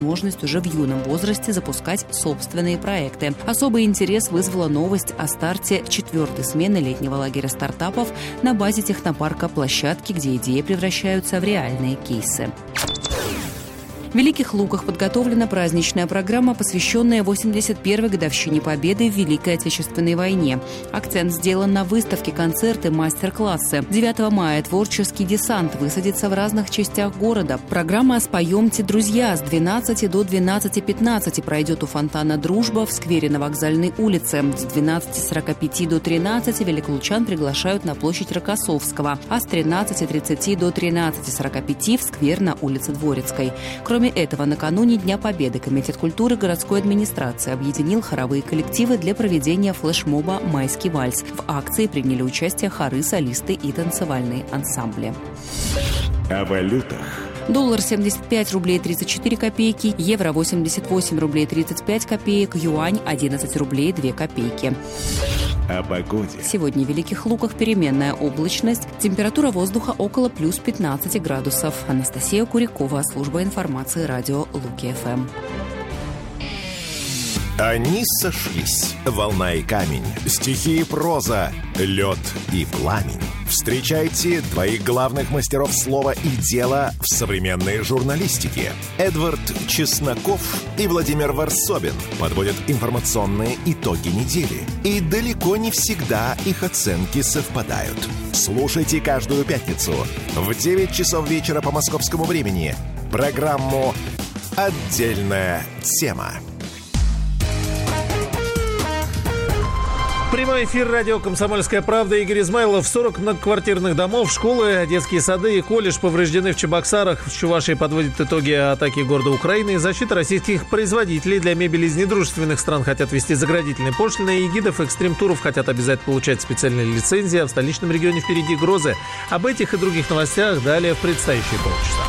возможность уже в юном возрасте запускать собственные проекты. Особый интерес вызвала новость о старте 4-й смены летнего лагеря стартапов на базе технопарка «Площадки», где идеи превращаются в реальные кейсы. В Великих Луках подготовлена праздничная программа, посвященная 81-й годовщине Победы в Великой Отечественной войне. Акцент сделан на выставке, концерты, мастер-классы. 9 мая творческий десант высадится в разных частях города. Программа «Споемте, друзья» с 12 до 12:15 пройдет у фонтана «Дружба» в сквере на Вокзальной улице. С 12:45 до 13 великолучан приглашают на площадь Рокоссовского, а с 13:30 до 13:45 в сквер на улице Дворецкой. Кроме этого, накануне Дня Победы Комитет культуры городской администрации объединил хоровые коллективы для проведения флешмоба «Майский вальс». В акции приняли участие хоры, солисты и танцевальные ансамбли. О валютах. Доллар 75 рублей 34 копейки, евро 88 рублей 35 копеек, юань 11 рублей 2 копейки. О погоде. Сегодня в Великих Луках переменная облачность, температура воздуха около плюс 15 градусов. Анастасия Курякова, служба информации радио Луки-ФМ. Они сошлись. Волна и камень, стихи и проза, лед и пламень. Встречайте двоих главных мастеров слова и дела в современной журналистике. Эдвард Чесноков и Владимир Варсобин подводят информационные итоги недели. И далеко не всегда их оценки совпадают. Слушайте каждую пятницу в 9 часов вечера по московскому времени программу «Отдельная тема». Прямой эфир радио «Комсомольская правда». Игорь Измайлов. 40 многоквартирных домов, школы, детские сады и колледж повреждены в Чебоксарах. В Чувашии подводят итоги атаки города Украины. Защита российских производителей для мебели из недружественных стран хотят ввести заградительные пошлины. И гидов экстрим-туров хотят обязать получать специальные лицензии. А в столичном регионе впереди грозы. Об этих и других новостях далее в предстоящие полчаса.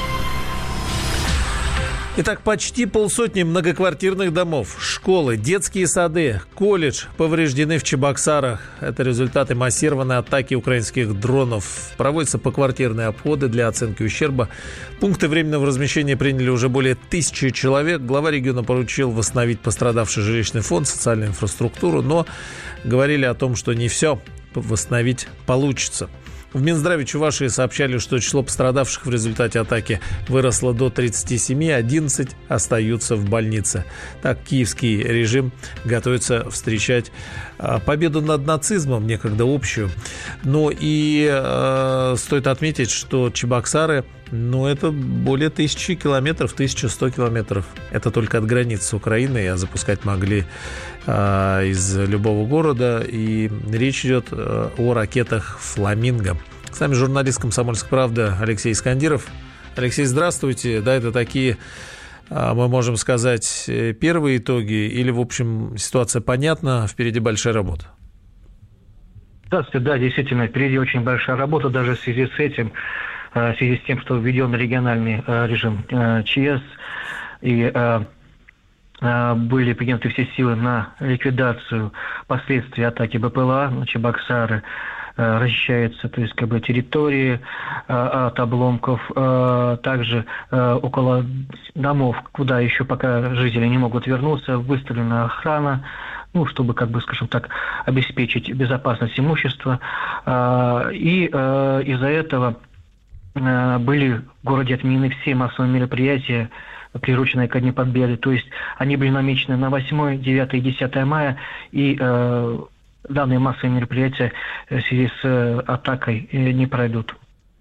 Итак, почти полсотни многоквартирных домов, школы, детские сады, колледж повреждены в Чебоксарах. Это результаты массированной атаки украинских дронов. Проводятся поквартирные обходы для оценки ущерба. Пункты временного размещения приняли уже более 1000 человек. Глава региона поручил восстановить пострадавший жилищный фонд, социальную инфраструктуру, но говорили о том, что не все восстановить получится. В Минздраве Чувашии сообщали, что число пострадавших в результате атаки выросло до 37, 11 остаются в больнице. Так, киевский режим готовится встречать победу над нацизмом, некогда общую. Но и стоит отметить, что Чебоксары, это более 1000 километров, 1100 километров. Это только от границы с Украиной, а запускать могли из любого города. И речь идет о ракетах «Фламинго». С нами журналист «Комсомольской правды» Алексей Искандиров. Алексей, здравствуйте. Да, это такие, мы можем сказать, первые итоги или, в общем, ситуация понятна, впереди большая работа? Здравствуйте. Да, действительно, впереди очень большая работа, даже в связи с этим, в связи с тем, что введен региональный режим ЧС, и были приняты все силы на ликвидацию последствий атаки БПЛА на Чебоксары. Расчищаются, то есть территории от обломков, также около домов, куда еще пока жители не могут вернуться, выставлена охрана, чтобы, обеспечить безопасность имущества. И из-за этого были в городе отменены все массовые мероприятия, приуроченные ко Дню Победы. То есть они были намечены на 8, 9 и 10 мая, и данные массовые мероприятия в связи с атакой не пройдут.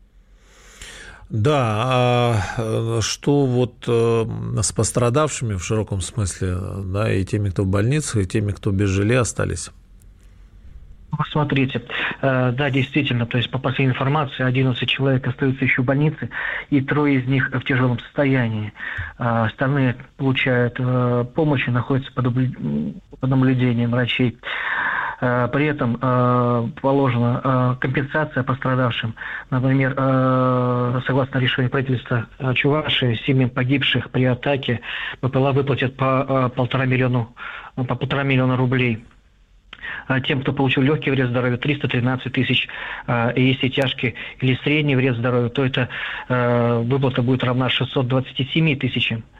Да, а что с пострадавшими в широком смысле, да, и теми, кто в больницах, и теми, кто без жилья остались? Смотрите, да, действительно, то есть по последней информации 11 человек остаются еще в больнице, и 3 из них в тяжелом состоянии. Остальные получают помощь и находятся под наблюдением врачей. При этом положена компенсация пострадавшим. Например, согласно решению правительства Чувашии, семьям погибших при атаке БПЛА выплатят по 1,5 миллиона рублей. Тем, кто получил легкий вред здоровью, 313 тысяч. И если тяжкий или средний вред здоровью, то эта выплата будет равна 627 тысячам.